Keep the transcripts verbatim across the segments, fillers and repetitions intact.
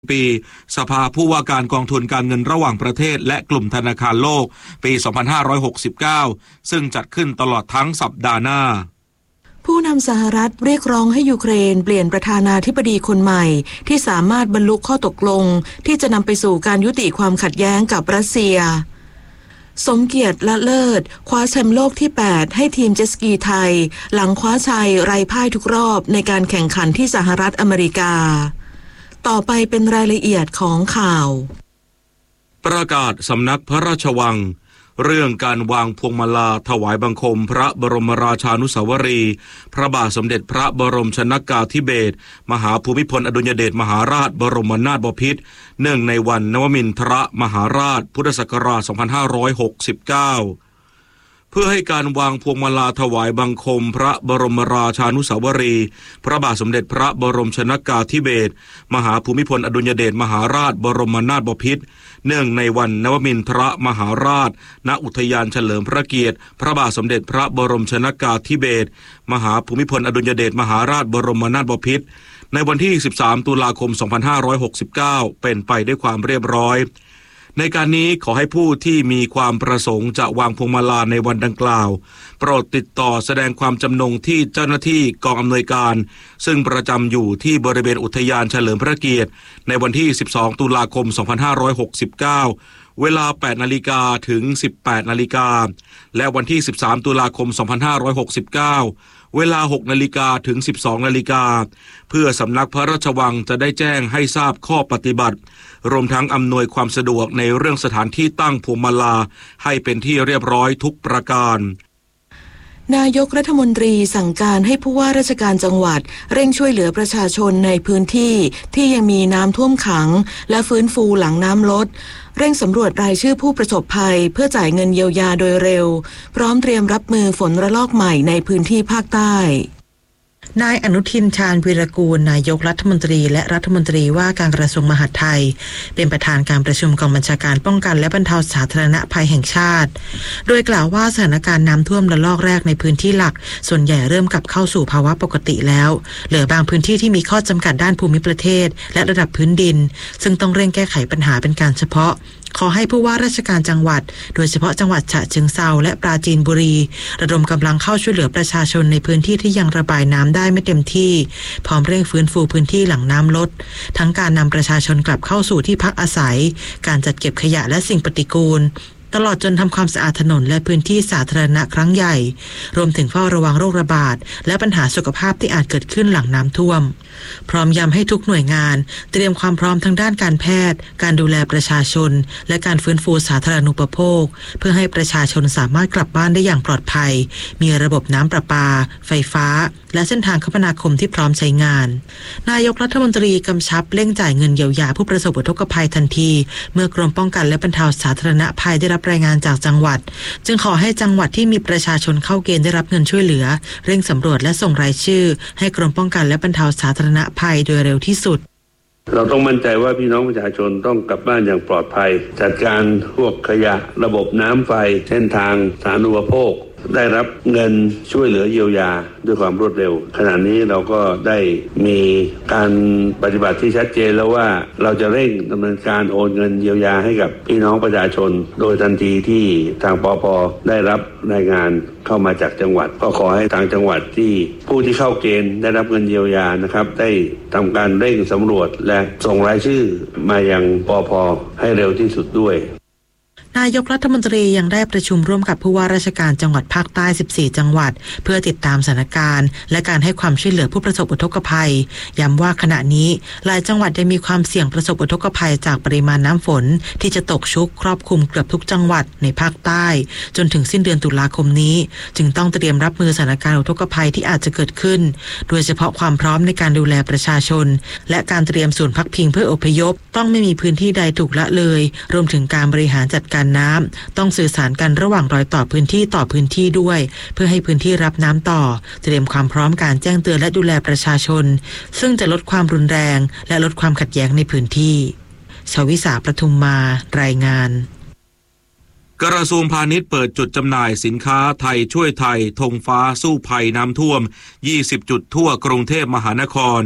ปีสภาผู้ว่าการกองทุนการเงินระหว่างประเทศและกลุ่มธนาคารโลกปี สองพันห้าร้อยหกสิบเก้า ซึ่งจัดขึ้นตลอดทั้งสัปดาห์หน้าผู้นำสหรัฐเรียกร้องให้ยูเครนเปลี่ยนประธานาธิบดีคนใหม่ที่สามารถบรรลุข้อตกลงที่จะนำไปสู่การยุติความขัดแย้งกับรัสเซียสมเกียรติละเลิศคว้าแชมป์โลกที่แปดให้ทีมเจ็ตสกีไทยหลังคว้าชัยไร้พ่ายทุกรอบในการแข่งขันที่สหรัฐอเมริกาต่อไปเป็นรายละเอียดของข่าวประกาศสำนักพระราชวังเรื่องการวางพวงมาลาถวายบังคมพระบรมราชานุสาวรีย์พระบาทสมเด็จพระบรมชนกาธิเบศรมหาภูมิพลอดุลยเดชมหาราชบรมนาถบพิตรเนื่องในวันนวมินทรมหาราชพุทธศักราช สองพันห้าร้อยหกสิบเก้า เพื่อให้การวางพวงมาลาถวายบังคมพระบรมราชานุสาวรีย์พระบาทสมเด็จพระบรมชนกาธิเบศรมหาภูมิพลอดุลยเดชมหาราชบรมนาถบพิตรเนื่องในวันนวมินทรมหาราชณอุทยานเฉลิมพระเกียรติพระบาทสมเด็จพระบรมชนกาธิเบศรมหาภูมิพลอดุลยเดชมหาราชบรมนาถบพิตรในวันที่สิบสามตุลาคมสองพันห้าร้อยหกสิบเก้าเป็นไปด้วยความเรียบร้อยในการนี้ขอให้ผู้ที่มีความประสงค์จะวางพวงมาลาในวันดังกล่าวโปรดติดต่อแสดงความจำนงที่เจ้าหน้าที่กองอำนวยการซึ่งประจำอยู่ที่บริเวณอุทยานเฉลิมพระเกียรติในวันที่สิบสองตุลาคมสองพันห้าร้อยหกสิบเก้าเวลา แปดนาฬิกา ถึง สิบแปดนาฬิกาและวันที่สิบสามตุลาคมสองพันห้าร้อยหกสิบเก้าเวลา หกนาฬิกา ถึง สิบสองนาฬิกาเพื่อสำนักพระราชวังจะได้แจ้งให้ทราบข้อปฏิบัติรวมทั้งอำนวยความสะดวกในเรื่องสถานที่ตั้งพวงมาลาให้เป็นที่เรียบร้อยทุกประการนายกรัฐมนตรีสั่งการให้ผู้ว่าราชการจังหวัดเร่งช่วยเหลือประชาชนในพื้นที่ที่ยังมีน้ำท่วมขังและฟื้นฟูหลังน้ำลดเร่งสำรวจรายชื่อผู้ประสบภัยเพื่อจ่ายเงินเยียวยาโดยเร็วพร้อมเตรียมรับมือฝนระลอกใหม่ในพื้นที่ภาคใต้นายอนุทินชาญวีรกูลนายกรัฐมนตรีและรัฐมนตรีว่าการกระทรวงมหาดไทยเป็นประธานการประชุมกองบัญชาการป้องกันและบรรเทาสาธารณภัยแห่งชาติโดยกล่าวว่าสถานการณ์น้ำท่วมระลอกแรกในพื้นที่หลักส่วนใหญ่เริ่มกลับเข้าสู่ภาวะปกติแล้วเหลือบางพื้นที่ที่มีข้อจำกัดด้านภูมิประเทศและระดับพื้นดินซึ่งต้องเร่งแก้ไขปัญหาเป็นการเฉพาะขอให้ผู้ว่าราชการจังหวัดโดยเฉพาะจังหวัดฉะเชิงเทราและปราจีนบุรีระดมกำลังเข้าช่วยเหลือประชาชนในพื้นที่ที่ยังระบายน้ำได้ไม่เต็มที่พร้อมเร่งฟื้นฟูพื้นที่หลังน้ำลดทั้งการนำประชาชนกลับเข้าสู่ที่พักอาศัยการจัดเก็บขยะและสิ่งปฏิกูลตลอดจนทำความสะอาดถนนและพื้นที่สาธารณะครั้งใหญ่รวมถึงเฝ้าระวังโรคระบาดและปัญหาสุขภาพที่อาจเกิดขึ้นหลังน้ำท่วมพร้อมย้ำให้ทุกหน่วยงานเตรียมความพร้อมทางด้านการแพทย์การดูแลประชาชนและการฟื้นฟูสาธารณูปโภคเพื่อให้ประชาชนสามารถกลับบ้านได้อย่างปลอดภัยมีระบบน้ำประปาไฟฟ้าและเส้นทางคมนาคมที่พร้อมใช้งานนายกรัฐมนตรีกำชับเร่งจ่ายเงินเยียวยาผู้ประสบอุทกภัยทันทีเมื่อกรมป้องกันและบรรเทาสาธารณภัยได้รับรายงานจากจังหวัดจึงขอให้จังหวัดที่มีประชาชนเข้าเกณฑ์ได้รับเงินช่วยเหลือเร่งสำรวจและส่งรายชื่อให้กรมป้องกันและบรรเทาสาธารณภัยโดยเร็วที่สุดเราต้องมั่นใจว่าพี่น้องประชาชนต้องกลับบ้านอย่างปลอดภัยจัดการพวกขยะระบบน้ำไฟเส้นทางสาธารณูปโภคได้รับเงินช่วยเหลือเยียวยาด้วยความรวดเร็วขณะนี้เราก็ได้มีการปฏิบัติที่ชัดเจนแล้วว่าเราจะเร่งดำเนินการโอนเงินเยียวยาให้กับพี่น้องประชาชนโดยทันทีที่ทางปป.ได้รับรายงานเข้ามาจากจังหวัดก็ขอให้ทางจังหวัดที่ผู้ที่เข้าเกณฑ์ได้รับเงินเยียวยานะครับได้ทำการเร่งสำรวจและส่งรายชื่อมายังปป.ให้เร็วที่สุดด้วยนายกรัฐมนตรียังได้ประชุมร่วมกับผู้ว่าราชการจังหวัดภาคใต้สิบสี่จังหวัดเพื่อติดตามสถานการณ์และการให้ความช่วยเหลือผู้ประสบอุทกภัยย้ำว่าขณะนี้หลายจังหวัดได้มีความเสี่ยงประสบอุทกภัยจากปริมาณน้ำฝนที่จะตกชุกครอบคลุมเกือบทุกจังหวัดในภาคใต้จนถึงสิ้นเดือนตุลาคมนี้จึงต้องเตรียมรับมือสถานการณ์อุทกภัยที่อาจจะเกิดขึ้นโดยเฉพาะความพร้อมในการดูแลประชาชนและการเตรียมศูนย์พักพิงเพื่ออพยพต้องไม่มีพื้นที่ใดถูกละเลยรวมถึงการบริหารจัดการน้ำต้องสื่อสารกันระหว่างรอยต่อพื้นที่ต่อพื้นที่ด้วยเพื่อให้พื้นที่รับน้ำต่อเตรียมความพร้อมการแจ้งเตือนและดูแลประชาชนซึ่งจะลดความรุนแรงและลดความขัดแย้งในพื้นที่ชวิสาประทุมมารายงานกระทรวงพาณิชย์เปิดจุดจำหน่ายสินค้าไทยช่วยไทยธงฟ้าสู้ภัยน้ำท่วมยี่สิบจุดทั่วกรุงเทพมหานคร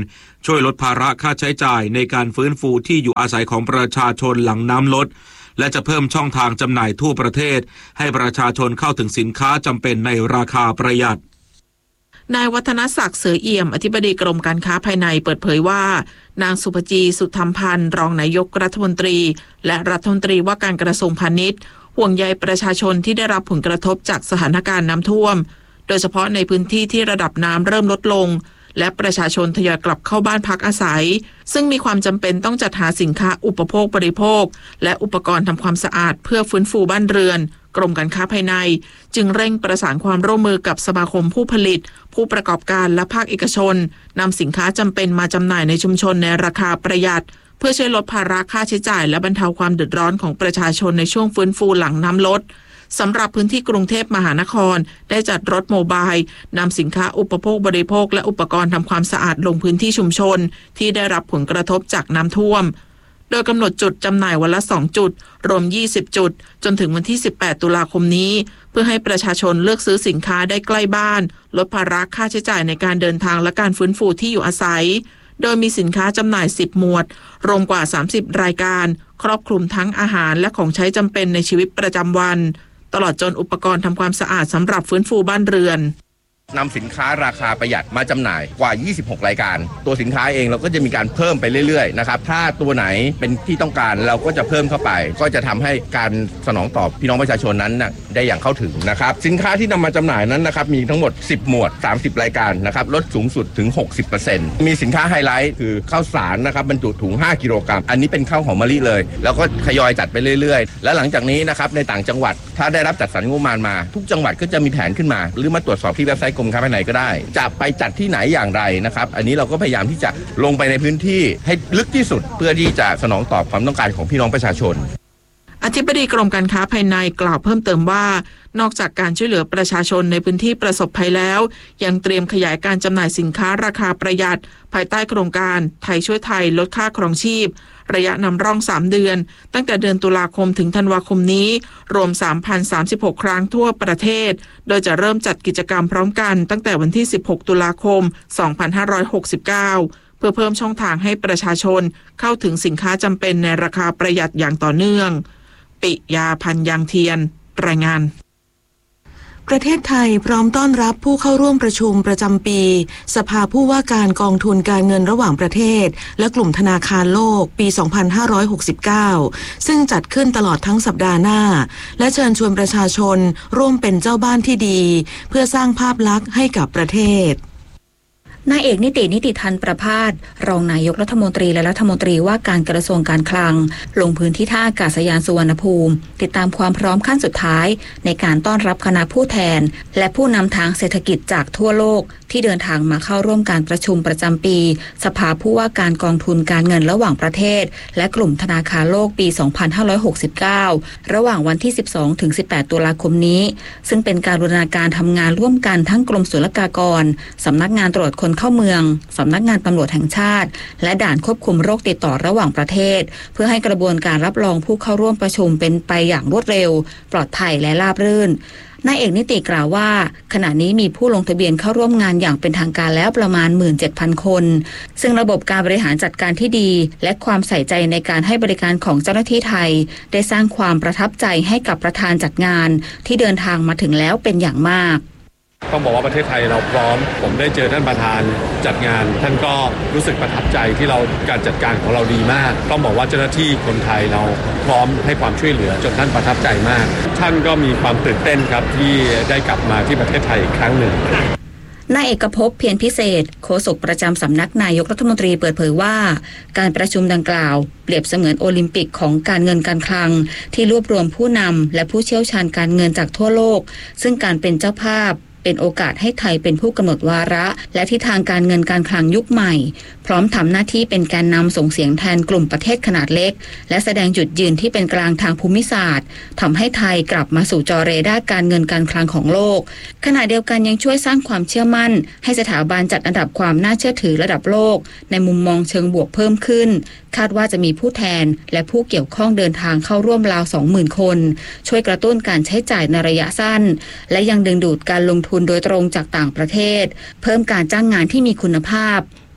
ช่วยลดภาระค่าใช้จ่ายในการฟื้นฟูที่อยู่อาศัยของประชาชนหลังน้ำลดและจะเพิ่มช่องทางจำหน่ายทั่วประเทศให้ประชาชนเข้าถึงสินค้าจำเป็นในราคาประหยัดนายวัฒนศักดิ์เสือเอี่ยมอธิบดีกรมการค้าภายในเปิดเผยว่านางสุภจีสุธรรมพันธ์รองนายกรัฐมนตรีและรัฐมนตรีว่าการกระทรวงพาณิชย์ห่วงใยประชาชนที่ได้รับผลกระทบจากสถานการณ์น้ำท่วมโดยเฉพาะในพื้นที่ที่ระดับน้ำเริ่มลดลงและประชาชนทยอยกลับเข้าบ้านพักอาศัยซึ่งมีความจำเป็นต้องจัดหาสินค้าอุปโภคบริโภคและอุปกรณ์ทำความสะอาดเพื่อฟื้นฟูบ้านเรือนกรมการค้าภายในจึงเร่งประสานความร่วมมือกับสมาคมผู้ผลิตผู้ประกอบการและภาคเอกชนนำสินค้าจำเป็นมาจำหน่ายในชุมชนในราคาประหยัดเพื่อช่วยลดภาระค่าใช้จ่ายและบรรเทาความเดือดร้อนของประชาชนในช่วงฟื้นฟูหลังน้ำลดสำหรับพื้นที่กรุงเทพมหานครได้จัดรถโมบายนำสินค้าอุปโภคบริโภคและอุปกรณ์ทำความสะอาดลงพื้นที่ชุมชนที่ได้รับผลกระทบจากน้ำท่วมโดยกำหนดจุดจำหน่ายวันละสองจุดรวมยี่สิบจุดจนถึงวันที่สิบแปดตุลาคมนี้เพื่อให้ประชาชนเลือกซื้อสินค้าได้ใกล้บ้านลดภาระค่าใช้จ่ายในการเดินทางและการฟื้นฟูที่อยู่อาศัยโดยมีสินค้าจำหน่ายสิบหมวดรวมกว่าสามสิบรายการครอบคลุมทั้งอาหารและของใช้จำเป็นในชีวิตประจำวันตลอดจนอุปกรณ์ทำความสะอาดสำหรับฟื้นฟูบ้านเรือนนำสินค้าราคาประหยัดมาจำหน่ายกว่ายี่สิบหกรายการตัวสินค้าเองเราก็จะมีการเพิ่มไปเรื่อยๆนะครับถ้าตัวไหนเป็นที่ต้องการเราก็จะเพิ่มเข้าไปก็จะทำให้การสนองตอบพี่น้องประชาชนนั้นนะได้อย่างเข้าถึงนะครับสินค้าที่นำมาจำหน่ายนั้นนะครับมีทั้งหมดสิบหมวดสามสิบรายการนะครับลดสูงสุดถึง หกสิบเปอร์เซ็นต์ มีสินค้าไฮไลท์คือข้าวสารนะครับบรรจุถุงห้ากิโลกรัมอันนี้เป็นข้าวหอมมะลิเลยแล้วก็ทยอยจัดไปเรื่อยๆและหลังจากนี้นะครับในต่างจังหวัดถ้าได้รับจัดสรรงบประมาณมาทุกจังหวัดก็จะมีแผนขึ้นมาหรือมาตรวจสอบที่เว็บไซต์กรมการค้าภายในก็ได้จะไปจัดที่ไหนอย่างไรนะครับอันนี้เราก็พยายามที่จะลงไปในพื้นที่ให้ลึกที่สุดเพื่อที่จะสนองตอบความต้องการของพี่น้องประชาชนอธิบดีกรมการค้าภายในกล่าวเพิ่มเติมว่านอกจากการช่วยเหลือประชาชนในพื้นที่ประสบภัยแล้วยังเตรียมขยายการจำหน่ายสินค้าราคาประหยัดภายใต้โครงการไทยช่วยไทยลดค่าครองชีพระยะนำร่องสามเดือนตั้งแต่เดือนตุลาคมถึงธันวาคมนี้รวม สามพันสามสิบหก ครั้งทั่วประเทศโดยจะเริ่มจัดกิจกรรมพร้อมกันตั้งแต่วันที่สิบหกตุลาคมสองพันห้าร้อยหกสิบเก้าเพื่อเพิ่มช่องทางให้ประชาชนเข้าถึงสินค้าจำเป็นในราคาประหยัดอย่างต่อเนื่องปิยาพันธ์ยางเทียนรายงานประเทศไทยพร้อมต้อนรับผู้เข้าร่วมประชุมประจำปีสภาผู้ว่าการกองทุนการเงินระหว่างประเทศและกลุ่มธนาคารโลกปี สองพันห้าร้อยหกสิบเก้า ซึ่งจัดขึ้นตลอดทั้งสัปดาห์หน้าและเชิญชวนประชาชนร่วมเป็นเจ้าบ้านที่ดีเพื่อสร้างภาพลักษณ์ให้กับประเทศนายเอกนิตินิติธันประภาสรองนายกรัฐมนตรีและรัฐมนตรีว่าการกระทรวงการคลังลงพื้นที่ท่าอากาศยานสุวรรณภูมิติดตามความพร้อมขั้นสุดท้ายในการต้อนรับคณะผู้แทนและผู้นำทางเศรษฐกิจจากทั่วโลกที่เดินทางมาเข้าร่วมการประชุมประจำปีสภาผู้ว่าการกองทุนการเงินระหว่างประเทศและกลุ่มธนาคารโลกปี สองพันห้าร้อยหกสิบเก้า ระหว่างวันที่ สิบสองถึงสิบแปด ตุลาคมนี้ซึ่งเป็นการบูรณาการทำงานร่วมกันทั้งกรมศุลกากรสำนักงานตรวจคนเข้าเมืองสำนักงานตำรวจแห่งชาติและด่านควบคุมโรคติดต่อระหว่างประเทศเพื่อให้กระบวนการรับรองผู้เข้าร่วมประชุมเป็นไปอย่างรวดเร็วปลอดภัยและราบรื่นนายเอกนิติกล่าวว่าขณะนี้มีผู้ลงทะเบียนเข้าร่วมงานอย่างเป็นทางการแล้วประมาณ หนึ่งหมื่นเจ็ดพัน คนซึ่งระบบการบริหารจัดการที่ดีและความใส่ใจในการให้บริการของเจ้าหน้าที่ไทยได้สร้างความประทับใจให้กับประธานจัดงานที่เดินทางมาถึงแล้วเป็นอย่างมากต้องบอกว่าประเทศไทยเราพร้อมผมได้เจอท่านประธานจัดงานท่านก็รู้สึกประทับใจที่เราการจัดการของเราดีมากต้องบอกว่าเจ้าหน้าที่คนไทยเราพร้อมให้ความช่วยเหลือจนท่านประทับใจมากท่านก็มีความตื่นเต้นครับที่ได้กลับมาที่ประเทศไทยอีกครั้งหนึ่งนายเอกภพเพียรพิเศษโฆษกประจำสำนักนายกรัฐมนตรีเปิดเผยว่าการประชุมดังกล่าวเปรียบเสมือนโอลิมปิกของการเงินการคลังที่รวบรวมผู้นำและผู้เชี่ยวชาญการเงินจากทั่วโลกซึ่งการเป็นเจ้าภาพเป็นโอกาสให้ไทยเป็นผู้กำหนดวาระและทิศทางการเงินการคลังยุคใหม่พร้อมทำหน้าที่เป็นแกนนำส่งเสียงแทนกลุ่มประเทศขนาดเล็กและแสดงจุดยืนที่เป็นกลางทางภูมิศาสตร์ทำให้ไทยกลับมาสู่จอเรดาร์การเงินการคลังของโลกขณะเดียวกันยังช่วยสร้างความเชื่อมั่นให้สถาบันจัดอันดับความน่าเชื่อถือระดับโลกในมุมมองเชิงบวกเพิ่มขึ้นคาดว่าจะมีผู้แทนและผู้เกี่ยวข้องเดินทางเข้าร่วมราว สองหมื่น คนช่วยกระตุ้นการใช้จ่ายในระยะสั้นและยังดึงดูดการลงทุนโดยตรงจากต่างประเทศเพิ่มการจ้างงานที่มีคุณภาพ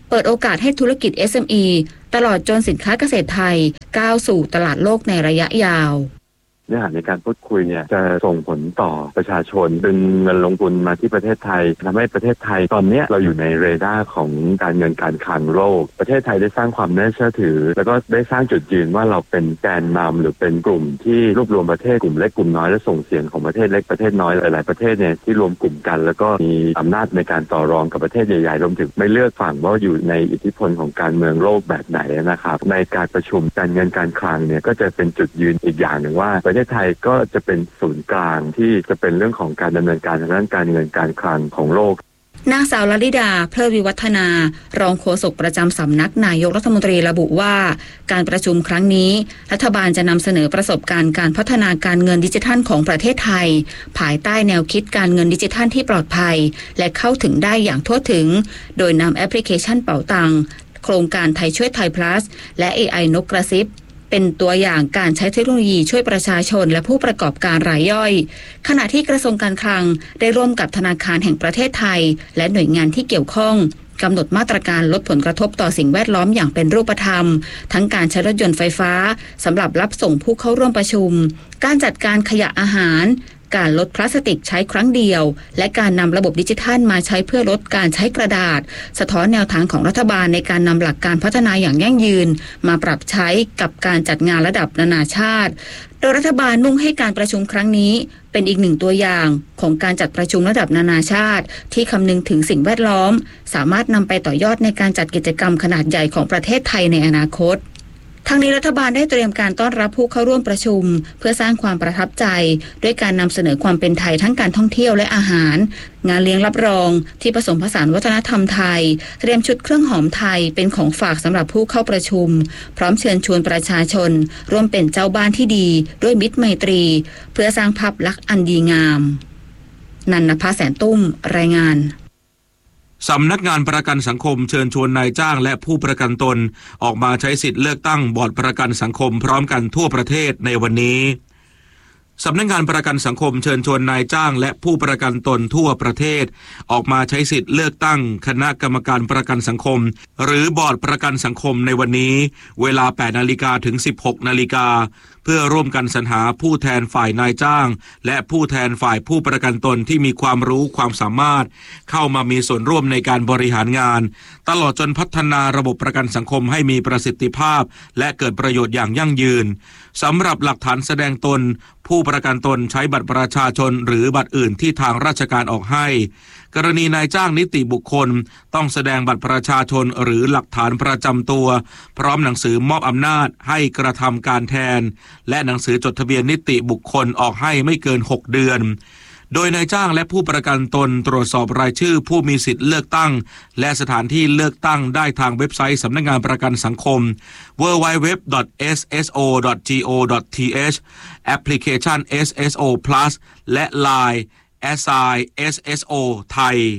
เปิดโอกาสให้ธุรกิจ เอส เอ็ม อี ตลอดจนสินค้าเกษตรไทยก้าวสู่ตลาดโลกในระยะยาวเนื้อหาในการพูดคุยเนี่ยจะส่งผลต่อประชาชนดึงเงินลงทุนมาที่ประเทศไทยทำให้ประเทศไทยตอนนี้เราอยู่ในเรดาร์ของการเงินการคลังโลกประเทศไทยได้สร้างความน่าเชื่อถือแล้วก็ได้สร้างจุดยืนว่าเราเป็นแกนนำหรือเป็นกลุ่มที่รวบรวมประเทศกลุ่มเล็กกลุ่มน้อยและส่งเสียงของประเทศเล็กประเทศน้อยหลายๆประเทศเนี่ยที่รวมกลุ่มกันแล้วก็มีอำนาจในการต่อรองกับประเทศใหญ่ๆรวมถึงไม่เลือกฝั่งว่าอยู่ในอิทธิพลของการเมืองโลกแบบไหนนะครับในการประชุมการเงินการคลังเนี่ยก็จะเป็นจุดยืนอีกอย่างหนึ่งว่าประเทศไทยก็จะเป็นศูนย์กลางที่จะเป็นเรื่องของการดำเนินการทางด้านการเงินการคลังของโลกนางสาวลลิดาเพลิดวิวัฒนารองโฆษกประจำสำนักนายกรัฐมนตรีระบุว่าการประชุมครั้งนี้รัฐบาลจะนำเสนอประสบการณ์การพัฒนาการเงินดิจิทัลของประเทศไทยภายใต้แนวคิดการเงินดิจิทัลที่ปลอดภัยและเข้าถึงได้อย่างทั่วถึงโดยนำแอปพลิเคชันเป๋าตังค์โครงการไทยช่วยไทย plus และ เอ ไอ นกกระซิบเป็นตัวอย่างการใช้เทคโนโลยีช่วยประชาชนและผู้ประกอบการรายย่อยขณะที่กระทรวงการคลังได้ร่วมกับธนาคารแห่งประเทศไทยและหน่วยงานที่เกี่ยวข้องกำหนดมาตรการลดผลกระทบต่อสิ่งแวดล้อมอย่างเป็นรูปธรรมทั้งการใช้รถยนต์ไฟฟ้าสำหรับรับส่งผู้เข้าร่วมประชุมการจัดการขยะอาหารการลดพลาสติกใช้ครั้งเดียวและการนำระบบดิจิทัลมาใช้เพื่อลดการใช้กระดาษสะท้อนแนวทางของรัฐบาลในการนำหลักการพัฒนาอย่างยั่งยืนมาปรับใช้กับการจัดงานระดับนานาชาติโดยรัฐบาลมุ่งให้การประชุมครั้งนี้เป็นอีกหนึ่งตัวอย่างของการจัดประชุมระดับนานาชาติที่คำนึงถึงสิ่งแวดล้อมสามารถนำไปต่อยอดในการจัดกิจกรรมขนาดใหญ่ของประเทศไทยในอนาคตทางนี้รัฐบาลได้เตรียมการต้อนรับผู้เข้าร่วมประชุมเพื่อสร้างความประทับใจด้วยการนำเสนอความเป็นไทยทั้งการท่องเที่ยวและอาหารงานเลี้ยงรับรองที่ผสมผสานวัฒนธรรมไทยเตรียมชุดเครื่องหอมไทยเป็นของฝากสำหรับผู้เข้าประชุมพร้อมเชิญชวนประชาชนร่วมเป็นเจ้าบ้านที่ดีด้วยมิตรไมตรีเพื่อสร้างภาพลักษณ์อันดีงามนันนภาแสนตุ้มรายงานสำนักงานประกันสังคมเชิญชวนนายจ้างและผู้ประกันตนออกมาใช้สิทธิ์เลือกตั้งบอร์ดประกันสังคมพร้อมกันทั่วประเทศในวันนี้สำนักงานประกันสังคมเชิญชวนนายจ้างและผู้ประกันตนทั่วประเทศออกมาใช้สิทธิ์เลือกตั้งคณะกรรมการประกันสังคมหรือบอร์ดประกันสังคมในวันนี้เวลา แปดนาฬิกา ถึง สิบหกนาฬิกาเพื่อร่วมกันสรรหาผู้แทนฝ่ายนายจ้างและผู้แทนฝ่ายผู้ประกันตนที่มีความรู้ความสามารถเข้ามามีส่วนร่วมในการบริหารงานตลอดจนพัฒนาระบบประกันสังคมให้มีประสิทธิภาพและเกิดประโยชน์อย่างยั่งยืนสำหรับหลักฐานแสดงตนผู้ประกันตนใช้บัตรประชาชนหรือบัตรอื่นที่ทางราชการออกให้กรณีนายจ้างนิติบุคคลต้องแสดงบัตรประชาชนหรือหลักฐานประจำตัวพร้อมหนังสือมอบอำนาจให้กระทำการแทนและหนังสือจดทะเบียนนิติบุคคลออกให้ไม่เกินหกเดือนโดยนายจ้างและผู้ประกันตนตรวจสอบรายชื่อผู้มีสิทธิ์เลือกตั้งและสถานที่เลือกตั้งได้ทางเว็บไซต์สำนักงานประกันสังคม ดับเบิลยู ดับเบิลยู ดับเบิลยู ดอท เอส เอส โอ ดอท จี โอ ดอท ที เอช แอปพลิเคชัน เอส เอส โอ plus และ ไลน์ แอส ไอ เอส เอส โอ ไทย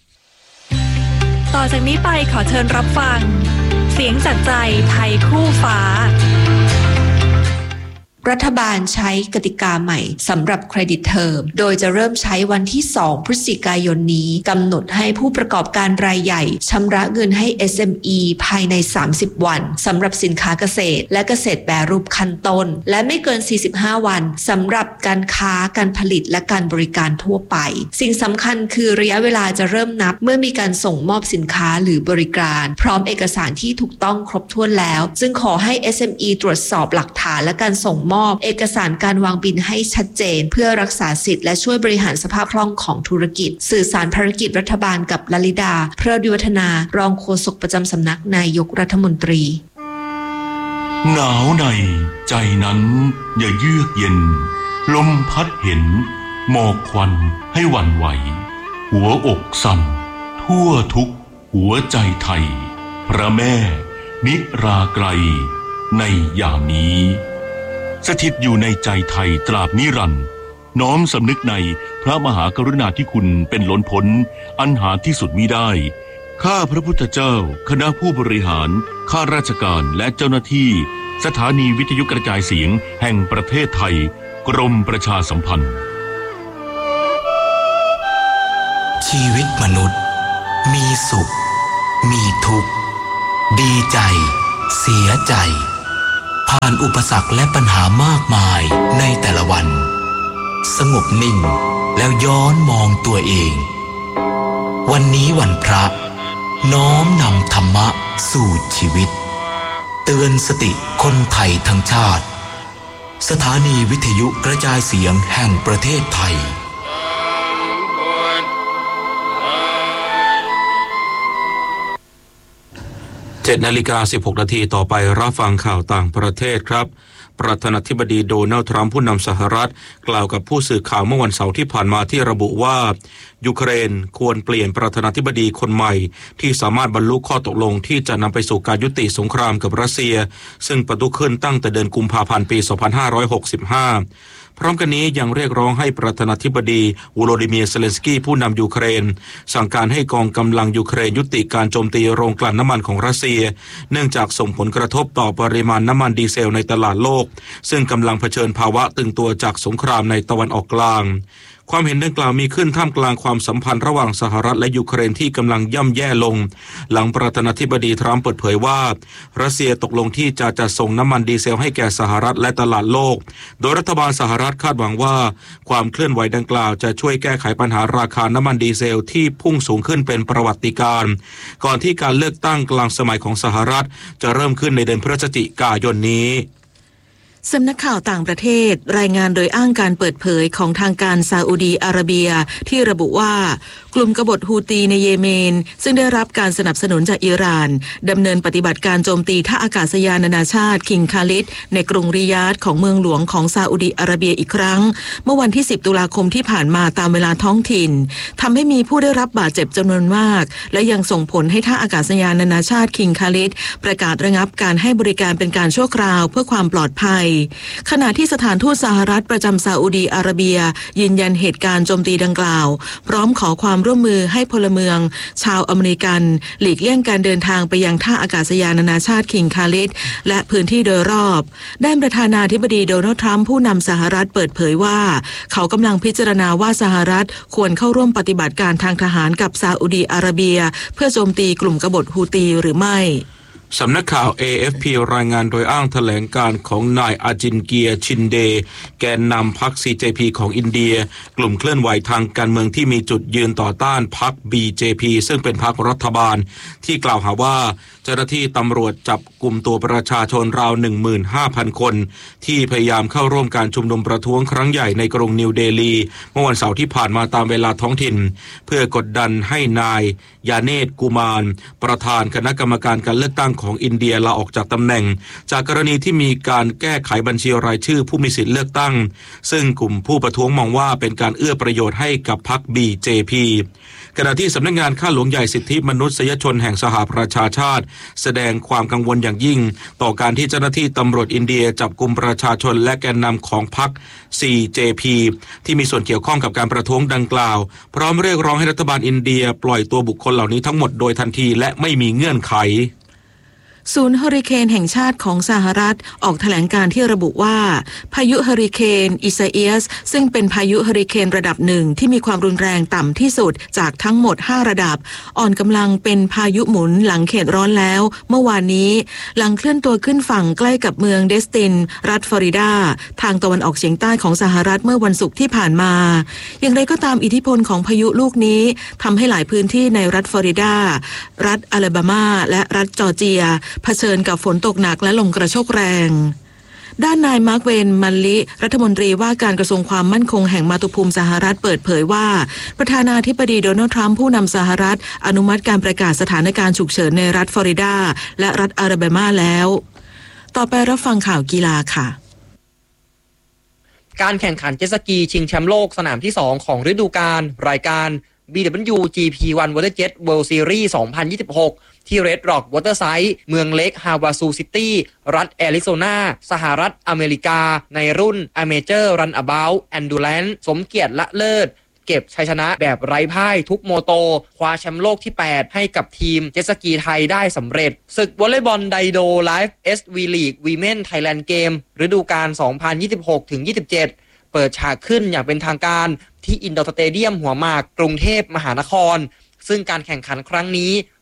ต่อจากนี้ไปขอเชิญรับฟังเสียงจากใจไทยคู่ฟ้ารัฐบาลใช้กติกาใหม่สำหรับเครดิตเทอมโดยจะเริ่มใช้วันที่สองพฤศจิกายนนี้กำหนดให้ผู้ประกอบการรายใหญ่ชำระเงินให้ เอส เอ็ม อี ภายในสามสิบวันสำหรับสินค้าเกษตรและเกษตรแปรรูปขั้นต้นและไม่เกินสี่สิบห้าวันสำหรับการค้าการผลิตและการบริการทั่วไปสิ่งสำคัญคือระยะเวลาจะเริ่มนับเมื่อมีการส่งมอบสินค้าหรือบริการพร้อมเอกสารที่ถูกต้องครบถ้วนแล้วจึงขอให้ เอส เอ็ม อี ตรวจสอบหลักฐานและการส่งมอบเอกสารการวางบินให้ชัดเจนเพื่อรักษาสิทธิ์และช่วยบริหารสภาพคล่องของธุรกิจสื่อสารภารกิจรัฐบาลกับลลิดาเพลิดวิวัฒนารองโฆษกประจำสำนักนายกรัฐมนตรีหนาวในใจนั้นอย่าเยือกเย็นลมพัดเห็นหมอกควันให้หวั่นไหวหัวอกสั่นทั่วทุกหัวใจไทยพระแม่นิราไกรในยามนี้สถิตอยู่ในใจไทยตราบนิรันดร์น้อมสำนึกในพระมหากรุณาธิคุณเป็นล้นพ้นอันหาที่สุดมิได้ข้าพระพุทธเจ้าคณะผู้บริหารข้าราชการและเจ้าหน้าที่สถานีวิทยุกระจายเสียงแห่งประเทศไทยกรมประชาสัมพันธ์ชีวิตมนุษย์มีสุขมีทุกข์ดีใจเสียใจผ่านอุปสรรคและปัญหามากมายในแต่ละวันสงบนิ่งแล้วย้อนมองตัวเองวันนี้วันพระน้อมนำธรรมะสู่ชีวิตเตือนสติคนไทยทั้งชาติสถานีวิทยุกระจายเสียงแห่งประเทศไทยเจ็ดนาฬิกาสิบหกนาทีต่อไปรับฟังข่าวต่างประเทศครับประธานาธิบดีโดนัลด์ทรัมป์ผู้นำสหรัฐกล่าวกับผู้สื่อข่าวเมื่อวันเสาร์ที่ผ่านมาที่ระบุว่ายูเครนควรเปลี่ยนประธานาธิบดีคนใหม่ที่สามารถบรรลุข้อตกลงที่จะนำไปสู่การยุติสงครามกับรัสเซียซึ่งประทุขึ้นตั้งแต่เดือนกุมภาพันธ์ปีสองพันห้าร้อยหกสิบห้าพร้อมกันนี้ยังเรียกร้องให้ประธานาธิบดีวโลดิเมียร์เซเลนสกี้ผู้นำยูเครนสั่งการให้กองกำลังยูเครนยุติการโจมตีโรงกลั่นน้ำมันของรัสเซียเนื่องจากส่งผลกระทบต่อปริมาณน้ำมันดีเซลในตลาดโลกซึ่งกำลังเผชิญภาวะตึงตัวจากสงครามในตะวันออกกลางความเห็นดังกล่าวมีขึ้นท่ามกลางความสัมพันธ์ระหว่างสหรัฐและยูเครนที่กำลังย่ำแย่ลงหลังประธานาธิบดีทรัมป์เปิดเผยว่ารัสเซียตกลงที่จะจัดส่งน้ำมันดีเซลให้แก่สหรัฐและตลาดโลกโดยรัฐบาลสหรัฐคาดหวังว่าความเคลื่อนไหวดังกล่าวจะช่วยแก้ไขปัญหาราคาน้ำมันดีเซลที่พุ่งสูงขึ้นเป็นประวัติการณ์ก่อนที่การเลือกตั้งกลางสมัยของสหรัฐจะเริ่มขึ้นในเดือนพฤศจิกายนนี้สำนักข่าวต่างประเทศรายงานโดยอ้างการเปิดเผยของทางการซาอุดีอาระเบียที่ระบุว่ากลุ่มกบฏฮูตีในเยเมนซึ่งได้รับการสนับสนุนจากอิหร่านดำเนินปฏิบัติการโจมตีท่าอากาศยานนานาชาติคิงคาลิดในกรุงริยาดของเมืองหลวงของซาอุดีอาระเบียอีกครั้งเมื่อวันที่สิบตุลาคมที่ผ่านมาตามเวลาท้องถิ่นทำให้มีผู้ได้รับบาดเจ็บจำนวนมากและยังส่งผลให้ท่าอากาศยานนานาชาติคิงคาลิดประกาศระงับการให้บริการเป็นการชั่วคราวเพื่อความปลอดภัยขณะที่สถานทูตสหรัฐประจำซาอุดีอาระเบียยืนยันเหตุการณ์โจมตีดังกล่าวพร้อมขอความร่วมมือให้พลเมืองชาวอเมริกันหลีกเลี่ยงการเดินทางไปยังท่าอากาศยานนานาชาติคิงคาลิดและพื้นที่โดยรอบด้านประธานาธิบดีโดนัลด์ทรัมป์ผู้นำสหรัฐเปิดเผยว่าเขากำลังพิจารณาว่าสหรัฐควรเข้าร่วมปฏิบัติการทางทหารกับซาอุดีอาระเบียเพื่อโจมตีกลุ่มกบฏฮูตีหรือไม่สำนักข่าว เอ เอฟ พี รายงานโดยอ้างแถลงการของนายอาจินเกียชินเดแกนนำพรรค ซี เจ พี ของอินเดียกลุ่มเคลื่อนไหวทางการเมืองที่มีจุดยืนต่อต้านพรรค บี เจ พี ซึ่งเป็นพรรครัฐบาลที่กล่าวหาว่าเจ้าหน้าที่ตำรวจจับกลุ่มตัวประชาชนราว หนึ่งหมื่นห้าพัน คนที่พยายามเข้าร่วมการชุมนุมประท้วงครั้งใหญ่ในกรุงนิวเดลีเมื่อวันเสาร์ที่ผ่านมาตามเวลาท้องถิ่นเพื่อกดดันให้นายยาเนตกุมารประธานคณะกรรมการการเลือกตั้งของอินเดียลาออกจากตำแหน่งจากกรณีที่มีการแก้ไขบัญชีรายชื่อผู้มีสิทธิเลือกตั้งซึ่งกลุ่มผู้ประท้วงมองว่าเป็นการเอื้อประโยชน์ให้กับพรรค บี เจ พี ขณะที่สำนักงานข้าหลวงใหญ่สิทธิมนุษยชนแห่งสหประชาชาติแสดงความกังวลอย่างยิ่งต่อการที่เจ้าหน้าที่ตำรวจอินเดียจับกุมประชาชนและแกนนำของพรรค ซี เจ พี ที่มีส่วนเกี่ยวข้องกับการประท้วงดังกล่าวพร้อมเรียกร้องให้รัฐบาลอินเดียปล่อยตัวบุคคลเหล่านี้ทั้งหมดโดยทันทีและไม่มีเงื่อนไขศูนย์เฮอริเคนแห่งชาติของสหรัฐออกแถลงการที่ระบุว่าพายุเฮอริเคนอิซาเอียสซึ่งเป็นพายุเฮอริเคนระดับหนึ่งที่มีความรุนแรงต่ำที่สุดจากทั้งหมดห้าระดับอ่อนกำลังเป็นพายุหมุนหลังเขตร้อนแล้วเมื่อวานนี้หลังเคลื่อนตัวขึ้นฝั่งใกล้กับเมืองเดสตินรัฐฟลอริดาทางตะวันออกเฉียงใต้ของสหรัฐเมื่อวันศุกร์ที่ผ่านมาอย่างไรก็ตามอิทธิพลของพายุลูกนี้ทำให้หลายพื้นที่ในรัฐฟลอริดารัฐอลาบามาและรัฐจอร์เจียเผชิญกับฝนตกหนักและลมกระโชกแรงด้านนายมาร์คเวนมันลิรัฐมนตรีว่าการกระทรวงความมั่นคงแห่งมาตุภูมิสหรัฐเปิดเผยว่าประธานาธิบดีโดนัลด์ทรัมป์ผู้นำสหรัฐอนุมัติการประกาศสถานการณ์ฉุกเฉินในรัฐฟลอริดาและรัฐอลาบามาแล้วต่อไปรับฟังข่าวกีฬาค่ะการแข่งขันเจ็ตสกีชิงแชมป์โลกสนามที่สองของฤดูกาลรายการ บี ดับเบิลยู จี พี วัน Water Jet World Series สองพันยี่สิบหกที่ Red Rock Waterside เมืองเล็กฮาวาซูซิตี้รัฐแอริโซนาสหรัฐอเมริกาในรุ่น Amateur Runabout Endurance สมเกียรติละเลิศเก็บชัยชนะแบบไร้พ่ายทุกโมโตคว้าแชมป์โลกที่แปดให้กับทีมเจ็ตสกีไทยได้สำเร็จศึกวอลเลย์บอลไดโดไลฟ์ เอส วี League Women Thailand Game ฤดูกาล สองพันยี่สิบหกถึงยี่สิบเจ็ด เปิดฉากขึ้นอย่างเป็นทางการที่อินดอร์สเตเดียมหัวหมากกรุงเทพมหานครซึ่งการแข่งขันครั้งนี้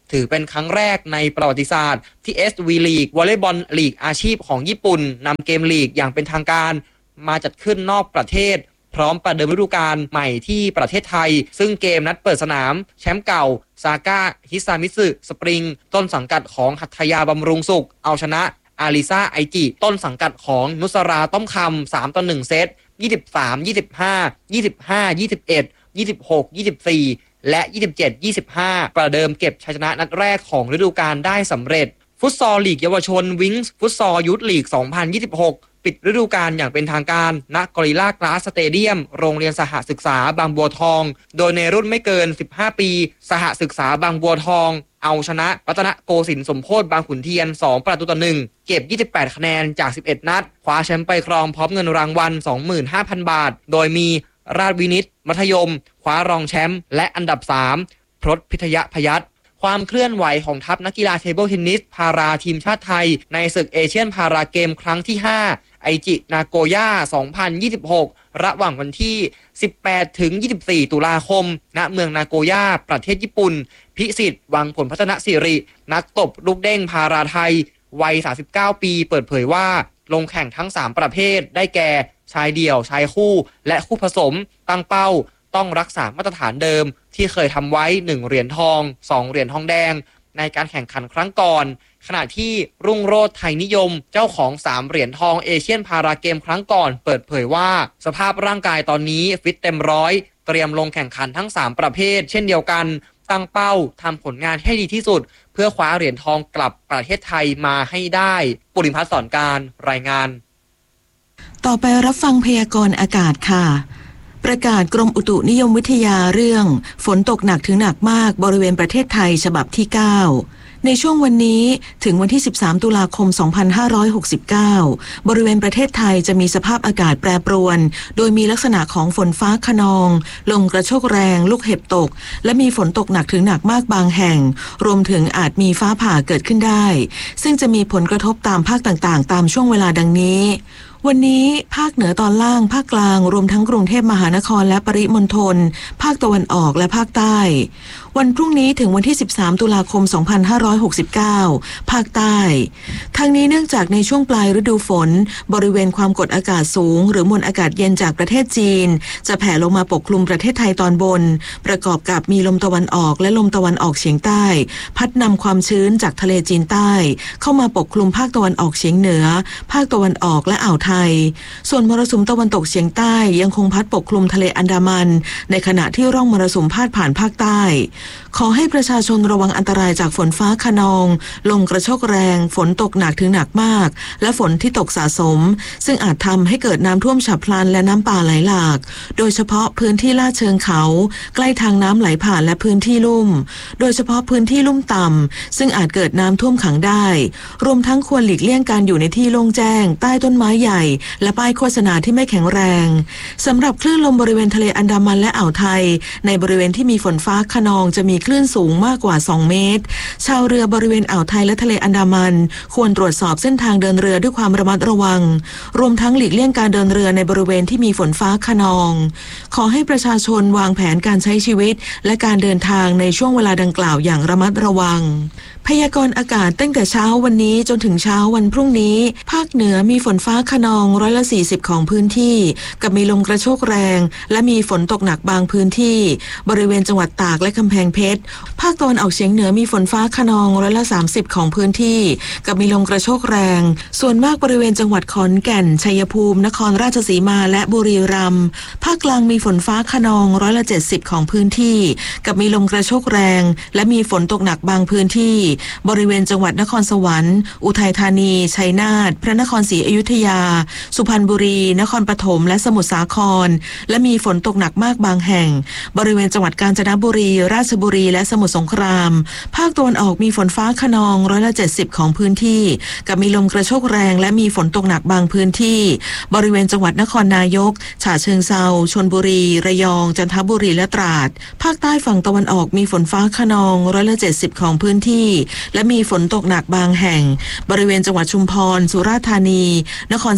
ถือเป็นครั้งแรกในประวัติศาสตร์ที่ เอส วี League วอลเลย์บอลลีกอาชีพของญี่ปุ่นนำเกมลีกอย่างเป็นทางการมาจัดขึ้นนอกประเทศพร้อมประเดิมฤดูกาลใหม่ที่ประเทศไทยซึ่งเกมนัดเปิดสนามแชมป์เก่าซาก้าฮิซามิสึสปริงต้นสังกัดของหัตถยาบำรุงสุขเอาชนะอาริซาไอจิต้นสังกัดของนุสราต้อมคำสามต่อหนึ่งเซตยี่สิบสาม ยี่สิบห้า ยี่สิบห้า ยี่สิบเอ็ด ยี่สิบหก ยี่สิบสี่และยี่สิบเจ็ด ยี่สิบห้าประเดิมเก็บชัยชนะนัดแรกของฤดูกาลได้สำเร็จฟุตซอลลีกเยาวชนวิงส์ฟุตซอลยูทลีกสองพันยี่สิบหกปิดฤดูกาลอย่างเป็นทางการณกอริลลากราสสเตเดียมโรงเรียนสหศึกษาบางบัวทองโดยในรุ่นไม่เกินสิบห้าปีสหศึกษาบางบัวทองเอาชนะรัตนโกสินทร์สมโพธิบางขุนเทียนสองประตูต่อหนึ่งเก็บยี่สิบแปดคะแนนจากสิบเอ็ดนัดคว้าแชมป์ไปครองพร้อมเงินรางวัล สองหมื่นห้าพัน บาทโดยมีราชวินิตมัธยมคว้ารองแชมป์และอันดับสามพรตพิทยพยัคฆ์ความเคลื่อนไหวของทัพนักกีฬาเทเบิลเทนนิสพาราทีมชาติไทยในศึกเอเชียนพาราเกมครั้งที่ห้าไอจินาโกย่าสองพันยี่สิบหกระหว่างวันที่สิบแปดถึงยี่สิบสี่ตุลาคมณเมืองนาโกย่าประเทศญี่ปุ่นพิสิทธิ์วังผลพัฒนสิรินักตบลูกเด้งพาราไทยวัยสามสิบเก้าปีเปิดเผยว่าลงแข่งทั้งสามประเภทได้แก่ชายเดี่ยวชายคู่และคู่ผสมตั้งเป้าต้องรักษามาตรฐานเดิมที่เคยทำไว้หนึ่งเหรียญทองสองเหรียญทองแดงในการแข่งขันครั้งก่อนขณะที่รุ่งโรจน์ไทยนิยมเจ้าของสามเหรียญทองเอเชียนพาราเกมครั้งก่อนเปิดเผยว่าสภาพร่างกายตอนนี้ฟิตเต็มร้อยเตรียมลงแข่งขันทั้งสามประเภทเช่นเดียวกันตั้งเป้าทำผลงานให้ดีที่สุดเพื่อคว้าเหรียญทองกลับประเทศไทยมาให้ได้ปุริพัฒน์สอนการรายงานต่อไปรับฟังพยากรณ์อากาศค่ะประกาศกรมอุตุนิยมวิทยาเรื่องฝนตกหนักถึงหนักมากบริเวณประเทศไทยฉบับที่เก้าในช่วงวันนี้ถึงวันที่สิบสามตุลาคมสองพันห้าร้อยหกสิบเก้าบริเวณประเทศไทยจะมีสภาพอากาศแปรปรวนโดยมีลักษณะของฝนฟ้าคะนองลมกระโชกแรงลูกเห็บตกและมีฝนตกหนักถึงหนักมากบางแห่งรวมถึงอาจมีฟ้าผ่าเกิดขึ้นได้ซึ่งจะมีผลกระทบตามภาคต่างๆตามช่วงเวลาดังนี้วันนี้ภาคเหนือตอนล่างภาคกลางรวมทั้งกรุงเทพมหานครและปริมณฑลภาคตะวันออกและภาคใต้วันพรุ่งนี้ถึงวันที่สิบสามตุลาคมสองพันห้าร้อยหกสิบเก้าภาคใต้ทางนี้เนื่องจากในช่วงปลายฤดูฝนบริเวณความกดอากาศสูงหรือมวลอากาศเย็นจากประเทศจีนจะแผ่ลงมาปกคลุมประเทศไทยตอนบนประกอบกับมีลมตะวันออกและลมตะวันออกเฉียงใต้พัดนำความชื้นจากทะเลจีนใต้เข้ามาปกคลุมภาคตะวันออกเฉียงเหนือภาคตะวันออกและอ่าวไทยส่วนมรสุมตะวันตกเฉียงใต้ยังคงพัดปกคลุมทะเลอันดามันในขณะที่ร่องมรสุมพาดผ่านภาคใต้ขอให้ประชาชนระวังอันตรายจากฝนฟ้าคะนองลมกระโชกแรงฝนตกหนักถึงหนักมากและฝนที่ตกสะสมซึ่งอาจทำให้เกิดน้ำท่วมฉับพลันและน้ำป่าไหลหลากโดยเฉพาะพื้นที่ลาดเชิงเขาใกล้ทางน้ำไหลผ่านและพื้นที่ลุ่มโดยเฉพาะพื้นที่ลุ่มต่ำซึ่งอาจเกิดน้ำท่วมขังได้รวมทั้งควรหลีกเลี่ยงการอยู่ในที่โล่งแจ้งใต้ต้นไม้ใหญ่และป้ายโฆษณาที่ไม่แข็งแรงสำหรับคลื่นลมบริเวณทะเลอันดามันและอ่าวไทยในบริเวณที่มีฝนฟ้าคะนองจะมีคลื่นสูงมากกว่าสองเมตรชาวเรือบริเวณอ่าวไทยและทะเลอันดามันควรตรวจสอบเส้นทางเดินเรือด้วยความระมัดระวังรวมทั้งหลีกเลี่ยงการเดินเรือในบริเวณที่มีฝนฟ้าคะนองขอให้ประชาชนวางแผนการใช้ชีวิตและการเดินทางในช่วงเวลาดังกล่าวอย่างระมัดระวังพยากรณ์อากาศตั้งแต่เช้าวันนี้จนถึงเช้าวันพรุ่งนี้ภาคเหนือมีฝนฟ้าคะนองร้อยละสี่สิบของพื้นที่กับมีลมกระโชกแรงและมีฝนตกหนักบางพื้นที่บริเวณจังหวัดตากและกำแพงเพชรภาคตะวันออกเฉียงเหนือมีฝนฟ้าคะนองร้อยละสามสิบของพื้นที่กับมีลมกระโชกแรงส่วนมากบริเวณจังหวัดขอนแก่นชัยภูมินครราชสีมาและบุรีรัมย์ภาคกลางมีฝนฟ้าคะนองร้อยละเจ็ดสิบของพื้นที่กับมีลมกระโชกแรงและมีฝนตกหนักบางพื้นที่บริเวณจังหวัดนครสวรรค์อุทัยธานีชัยนาทพระนครศรีอยุธยาสุพรรณบุรีนครปฐมและสมุทรสาครและมีฝนตกหนักมากบางแห่งบริเวณจังหวัดกาญจนบุรีราชบุรีและสมุทรสงครามภาคตะวันออกมีฝนฟ้าคะนองร้อยละเจ็ดสิบของพื้นที่กับมีลมกระโชกแรงและมีฝนตกหนักบางพื้นที่บริเวณจังหวัดนครนายกฉะเชิงเทราชลบุรีระยองจันทบุรีและตราดภาคใต้ฝั่งตะวันออกมีฝนฟ้าคะนองร้อยละเจ็ดสิบของพื้นที่และมีฝนตกหนักบางแห่งบริเวณจังหวัดชุมพรสุราษฎร์ธานีนครศรี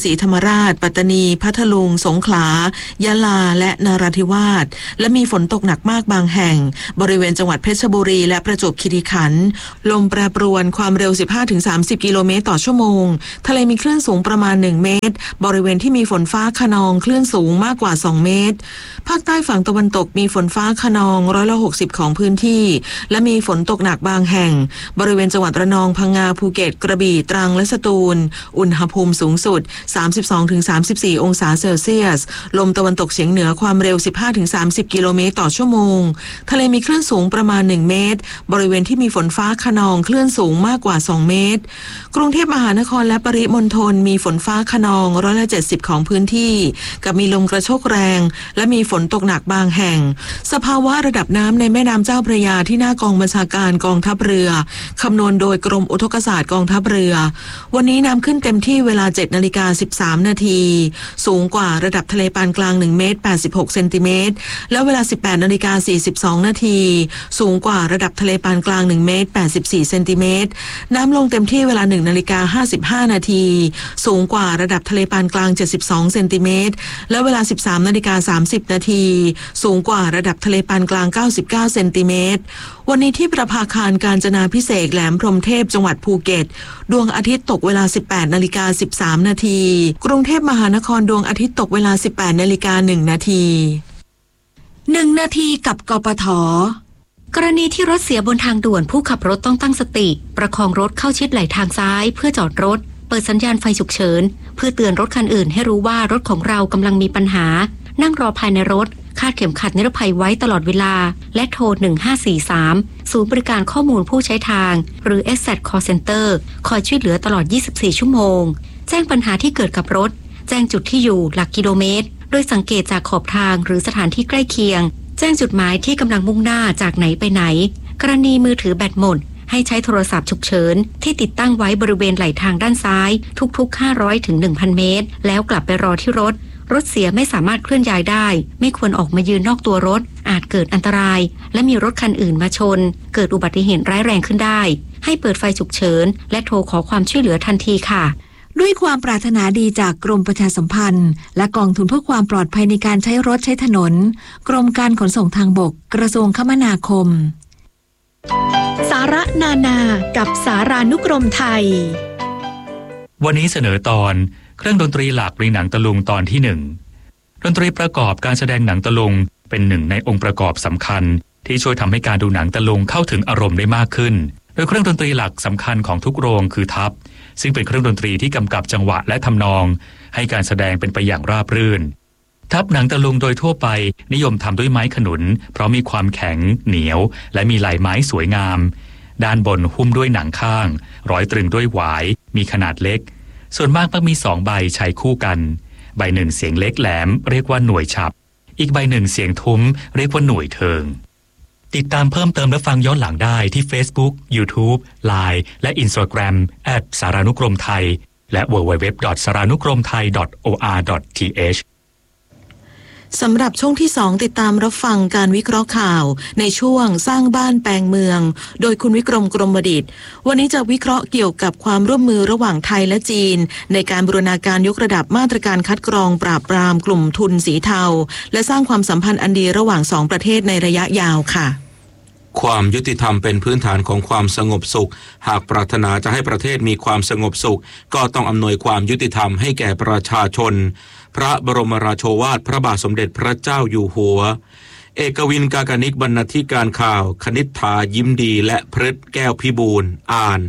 รีธรรมราชปัตตานีพัทลุงสงขลายะลาและนราธิวาสและมีฝนตกหนักมากบางแห่งบริเวณจังหวัดเพชรบุรีและประจวบคีรีขันธ์ลมแปรปรวนความเร็ว สิบห้าถึงสามสิบ กิโลเมตรต่อชั่วโมงทะเลมีคลื่นสูงประมาณหนึ่งเมตรบริเวณที่มีฝนฟ้าคะนองคลื่นสูงมากกว่าสองเมตรภาคใต้ฝั่งตะวันตกมีฝนฟ้าคะนองร้อยละหกสิบของพื้นที่และมีฝนตกหนักบางแห่งบริเวณจังหวัดระนองพังงาภูเก็ตกระบี่ตรังและสตูลอุณหภูมิสูงสุด สามสิบสองถึงสามสิบสี่ องศาเซลเซียสลมตะวันตกเฉียงเหนือความเร็ว สิบห้าถึงสามสิบ กิโลเมตรต่อชั่วโมงทะเลมีคลื่นสูงประมาณหนึ่งเมตรบริเวณที่มีฝนฟ้าคะนองคลื่นสูงมากกว่าสองเมตรกรุงเทพมหานครและปริมณฑลมีฝนฟ้าคะนองร้อยละเจ็ดสิบของพื้นที่กับมีลมกระโชกแรงและมีฝนตกหนักบางแห่งสภาวะระดับน้ำในแม่น้ำเจ้าพระยาที่หน้ากองบัญชาการกองทัพเรือคำนวณโดยกรมอุทกศาสตร์กองทัพเรือวันนี้น้ำขึ้นเต็มที่เวลา เจ็ดนาฬิกาสิบสามนาทีสูงกว่าระดับทะเลปานกลางหนึ่งเมตรแปดสิบหกเซนติเมตรและเวลา สิบแปดนาฬิกาสี่สิบสองนาทีสูงกว่าระดับทะเลปานกลางหนึ่งเมตรแปดสิบสี่เซนติเมตรน้ำลงเต็มที่เวลาหนึ่งนาฬิกาห้าสิบห้านาทีสูงกว่าระดับทะเลปานกลางเจ็ดสิบสองเซนติเมตรและเวลา สิบสามนาฬิกาสามสิบนาทีสูงกว่าระดับทะเลปานกลางเก้าสิบเก้าเซนติเมตรวันนี้ที่ประภาคารกาญจนาภิเษกแหลมพรหมเทพจังหวัดภูเก็ตดวงอาทิตย์ตกเวลา สิบแปดนาฬิกาสิบสามนาทีกรุงเทพมหานครดวงอาทิตย์ตกเวลา สิบแปดนาฬิกาหนึ่งนาทีหนึ่งนาทีกับกปท.กรณีที่รถเสียบนทางด่วนผู้ขับรถต้องตั้งสติประคองรถเข้าชิดไหลทางซ้ายเพื่อจอดรถเปิดสัญญาณไฟฉุกเฉินเพื่อเตือนรถคันอื่นให้รู้ว่ารถของเรากำลังมีปัญหานั่งรอภายในรถคาดเข็มขัดนิรภัยไว้ตลอดเวลาและโทรหนึ่งห้าสี่สามศูนย์บริการข้อมูลผู้ใช้ทางหรือ เอส แซด Call Center คอยช่วยเหลือตลอดยี่สิบสี่ชั่วโมงแจ้งปัญหาที่เกิดกับรถแจ้งจุดที่อยู่หลักกิโลเมตรโดยสังเกตจากขอบทางหรือสถานที่ใกล้เคียงแจ้งจุดหมายที่กำลังมุ่งหน้าจากไหนไปไหนกรณีมือถือแบตหมดให้ใช้โทรศัพท์ฉุกเฉินที่ติดตั้งไว้บริเวณไหล่ทางด้านซ้ายทุกๆห้าร้อยถึง หนึ่งพัน เมตรแล้วกลับไปรอที่รถรถเสียไม่สามารถเคลื่อนย้ายได้ไม่ควรออกมายืนนอกตัวรถอาจเกิดอันตรายและมีรถคันอื่นมาชนเกิดอุบัติเหตุร้ายแรงขึ้นได้ให้เปิดไฟฉุกเฉินและโทรขอความช่วยเหลือทันทีค่ะด้วยความปรารถนาดีจากกรมประชาสัมพันธ์และกองทุนเพื่อความปลอดภัยในการใช้รถใช้ถนนกรมการขนส่งทางบกกระทรวงคมนาคมสาระนานากับสารานุกรมไทยวันนี้เสนอตอนเครื่องดนตรีหลักในหนังตะลุงตอนที่หนึ่งดนตรีประกอบการแสดงหนังตะลุงเป็นหนึ่งในองค์ประกอบสำคัญที่ช่วยทำให้การดูหนังตะลุงเข้าถึงอารมณ์ได้มากขึ้นโดยเครื่องดนตรีหลักสำคัญของทุกโรงคือทัพซึ่งเป็นเครื่องดนตรีที่กำกับจังหวะและทำนองให้การแสดงเป็นไปอย่างราบรื่นทัพหนังตะลุงโดยทั่วไปนิยมทำด้วยไม้ขนุนเพราะมีความแข็งเหนียวและมีลายไม้สวยงามด้านบนหุ้มด้วยหนังข้างร้อยตรึงด้วยหวายมีขนาดเล็กส่วนมากมักมีสองใบใช้คู่กันใบหนึ่งเสียงเล็กแหลมเรียกว่าหน่วยฉับอีกใบหนึ่งเสียงทุ้มเรียกว่าหน่วยเทิงติดตามเพิ่มเติมและฟังย้อนหลังได้ที่ Facebook, YouTube, ไลน์ และ Instagram แอท สารานุกรมไทยและ ดับเบิลยู ดับเบิลยู ดับเบิลยู ดอท สารานุกรมไทย ดอท โอ อาร์ ดอท ที เอชสำหรับช่วงที่สองติดตามรับฟังการวิเคราะห์ข่าวในช่วงสร้างบ้านแปลงเมืองโดยคุณวิกรมกรมดิษฐ์วันนี้จะวิเคราะห์เกี่ยวกับความร่วมมือระหว่างไทยและจีนในการบูรณาการยกระดับมาตรการคัดกรองปราบปรามกลุ่มทุนสีเทาและสร้างความสัมพันธ์อันดีระหว่างสองประเทศในระยะยาวค่ะความยุติธรรมเป็นพื้นฐานของความสงบสุขหากปรารถนาจะให้ประเทศมีความสงบสุขก็ต้องอำนวยความยุติธรรมให้แก่ประชาชนพระบรมราโชวาทพระบาทสมเด็จพระเจ้าอยู่หัวเอกวินกากนิกบรรณาธิการข่าวคณิษฐายิ้มดีและพฤทธิ์แก้วพิบูลอ่าน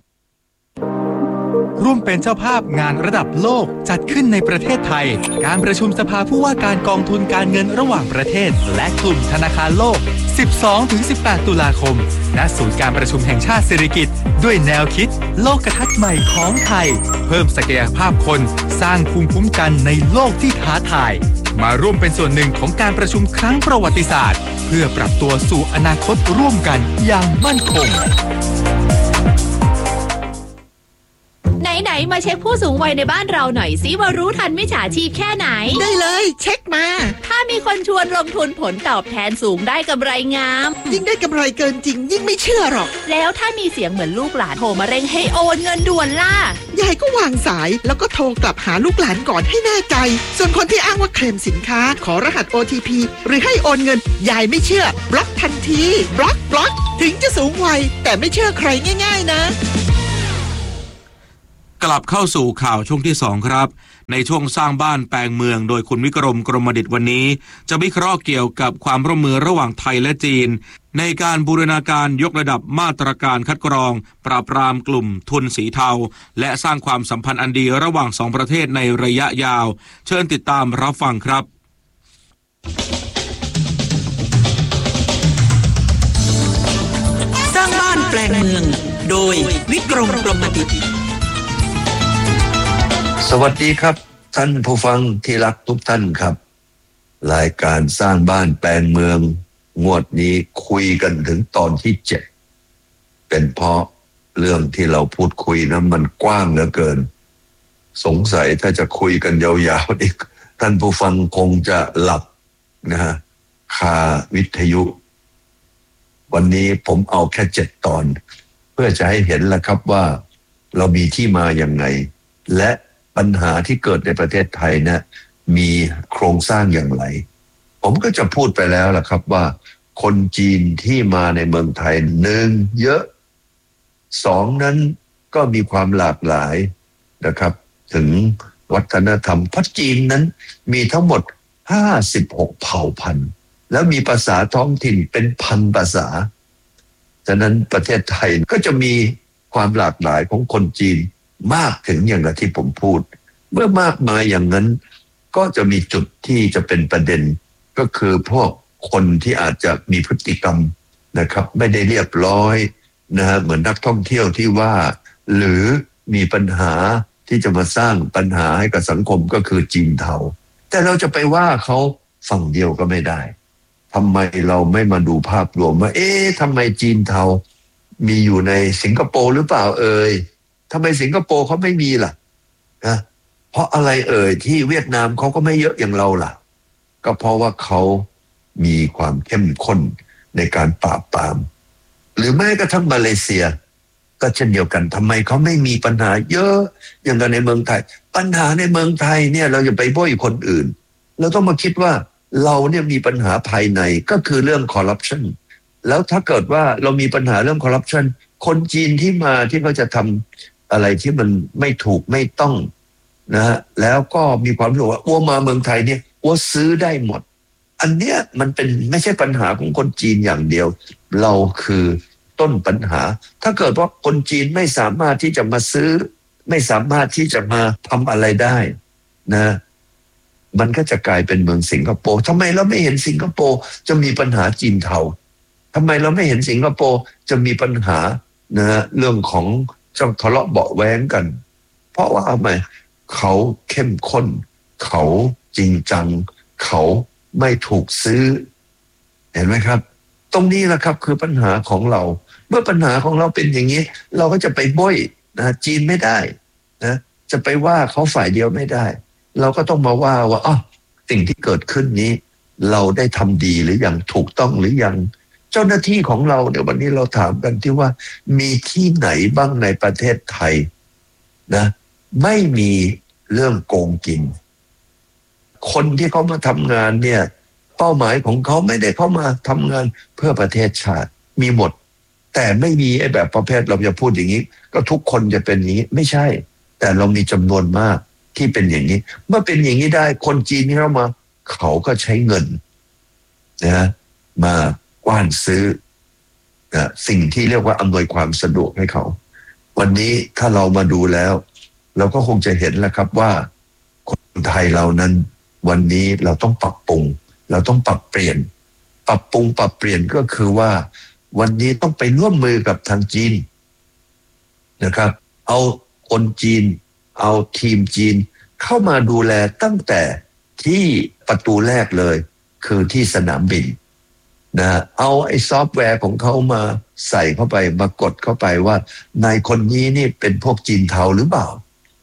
ร่วมเป็นเจ้าภาพงานระดับโลกจัดขึ้นในประเทศไทยการประชุมสภาผู้ว่าการกองทุนการเงินระหว่างประเทศและกลุ่มธนาคารโลก สิบสองถึงสิบแปด ตุลาคมณศูนย์การประชุมแห่งชาติสิริกิติ์ด้วยแนวคิดโลกทัศน์ใหม่ของไทยเพิ่มศักยภาพคนสร้างภูมิคุ้มกันในโลกที่ท้าทายมาร่วมเป็นส่วนหนึ่งของการประชุมครั้งประวัติศาสตร์เพื่อปรับตัวสู่อนาคตร่วมกันอย่างมั่นคงไหนมาเช็คผู้สูงวัยในบ้านเราหน่อยสิว่ารู้ทันมิจฉาชีพแค่ไหนได้เลยเช็คมาถ้ามีคนชวนลงทุนผลตอบแทนสูงได้กำไรงามยิ่งได้กำไรเกินจริงยิ่งไม่เชื่อหรอกแล้วถ้ามีเสียงเหมือนลูกหลานโทรมาเร่งให้โอนเงินด่วนล่ะยายก็วางสายแล้วก็โทรกลับหาลูกหลานก่อนให้แน่ใจส่วนคนที่อ้างว่าเคลมสินค้าขอรหัส โอ ที พี หรือให้โอนเงินยายไม่เชื่อบล็อกทันทีบล็อกบล็อกถึงจะสูงวัยแต่ไม่เชื่อใครง่ายๆนะกลับเข้าสู่ข่าวช่วงที่สองครับในช่วงสร้างบ้านแปลงเมืองโดยคุณวิกรมกรมดิษฐ์วันนี้จะวิเคราะห์เกี่ยวกับความร่วมมือระหว่างไทยและจีนในการบูรณาการยกระดับมาตรการคัดกรองปราบปรามกลุ่มทุนสีเทาและสร้างความสัมพันธ์อันดีระหว่างสองประเทศในระยะยาวเชิญติดตามรับฟังครับสร้างบ้านแปลงเมืองโดยวิกรมกรมดิษฐ์สวัสดีครับท่านผู้ฟังที่รักทุกท่านครับรายการสร้างบ้านแปลงเมืองงวดนี้คุยกันถึงตอนที่เจ็ดเป็นเพราะเรื่องที่เราพูดคุยนะมันกว้างเหลือเกินสงสัยถ้าจะคุยกันยาวๆอีกท่านผู้ฟังคงจะหลับนะฮะคาวิทยุวันนี้ผมเอาแค่เจ็ดตอนเพื่อจะให้เห็นแล้วครับว่าเรามีที่มาอย่างไงและปัญหาที่เกิดในประเทศไทยนะมีโครงสร้างอย่างไรผมก็จะพูดไปแล้วล่ะครับว่าคนจีนที่มาในเมืองไทยหนึ่งเยอะสองนั้นก็มีความหลากหลายนะครับถึงวัฒนธรรมเพราะจีนนั้นมีทั้งหมดห้าสิบหกเผ่าพันธุ์แล้วมีภาษาท้องถิ่นเป็นพันภาษาฉะนั้นประเทศไทยก็จะมีความหลากหลายของคนจีนมากถึงอย่างที่ผมพูดเมื่อมากมายอย่างนั้นก็จะมีจุดที่จะเป็นประเด็นก็คือพวกคนที่อาจจะมีพฤติกรรมนะครับไม่ได้เรียบร้อยนะฮะเหมือนนักท่องเที่ยวที่ว่าหรือมีปัญหาที่จะมาสร้างปัญหาให้กับสังคมก็คือจีนเทาแต่เราจะไปว่าเขาฝั่งเดียวก็ไม่ได้ทำไมเราไม่มาดูภาพรวมว่าเอ๊ะทำไมจีนเทามีอยู่ในสิงคโปร์หรือเปล่าเอ่ยทำไมสิงคโปร์เขาไม่มีล่ะนะเพราะอะไรเอ่ยที่เวียดนามเขาก็ไม่เยอะอย่างเราล่ะก็เพราะว่าเขามีความเข้มข้นในการปราบปรามหรือแม้กระทั่งมาเลเซียก็เช่นเดียวกันทำไมเขาไม่มีปัญหาเยอะอย่างกันในเมืองไทยปัญหาในเมืองไทยเนี่ยเราจะไปบ่อยคนอื่นเราต้องมาคิดว่าเราเนี่ยมีปัญหาภายในก็คือเรื่องคอร์รัปชันแล้วถ้าเกิดว่าเรามีปัญหาเรื่องคอร์รัปชันคนจีนที่มาที่เขาจะทำอะไรที่มันไม่ถูกไม่ต้องนะฮะแล้วก็มีความรู้ว่าอ้วมาเมืองไทยเนี่ยอ้วซื้อได้หมดอันเนี้ยมันเป็นไม่ใช่ปัญหาของคนจีนอย่างเดียวเราคือต้นปัญหาถ้าเกิดว่าคนจีนไม่สามารถที่จะมาซื้อไม่สามารถที่จะมาทำอะไรได้นะมันก็จะกลายเป็นเมืองสิงคโปร์ทำไมเราไม่เห็นสิงคโปร์จะมีปัญหาจีนเทาทำไมเราไม่เห็นสิงคโปร์จะมีปัญหานะเรื่องของเจ้าทะเลาะเบาะแว้งกันเพราะว่าทำไมเขาเข้มข้นเขาจริงจังเขาไม่ถูกซื้อเห็นไหมครับตรงนี้แหละครับคือปัญหาของเราเมื่อปัญหาของเราเป็นอย่างนี้เราก็จะไปบ่อยนะจีนไม่ได้นะจะไปว่าเขาฝ่ายเดียวไม่ได้เราก็ต้องมาว่าว่าอ๋อสิ่งที่เกิดขึ้นนี้เราได้ทำดีหรือยังถูกต้องหรือยังเจ้าหน้าที่ของเราเดี๋ยววันนี้เราถามกันที่ว่ามีที่ไหนบ้างในประเทศไทยนะไม่มีเรื่องโกงกินคนที่เขามาทำงานเนี่ยเป้าหมายของเขาไม่ได้เข้ามาทำงานเพื่อประเทศชาติมีหมดแต่ไม่มีไอ้แบบประเภทเราจะพูดอย่างนี้ก็ทุกคนจะเป็นอย่างนี้ไม่ใช่แต่เรามีจำนวนมากที่เป็นอย่างนี้เมื่อเป็นอย่างนี้ได้คนจีนที่เข้ามาเขาก็ใช้เงินนะมากว้านซื้อนะสิ่งที่เรียกว่าอำนวยความสะดวกให้เขาวันนี้ถ้าเรามาดูแล้วเราก็คงจะเห็นแล้วครับว่าคนไทยเรานั้นวันนี้เราต้องปรับปรุงเราต้องปรับเปลี่ยนปรับปรุงปรับเปลี่ยนก็คือว่าวันนี้ต้องไปร่วมมือกับทางจีนนะครับเอาคนจีนเอาทีมจีนเข้ามาดูแลตั้งแต่ที่ประตูแรกเลยคือที่สนามบินนะเอาไอ้ซอฟต์แวร์ของเขามาใส่เข้าไปมากดเข้าไปว่านายคนนี้นี่เป็นพวกจีนเทาหรือเปล่า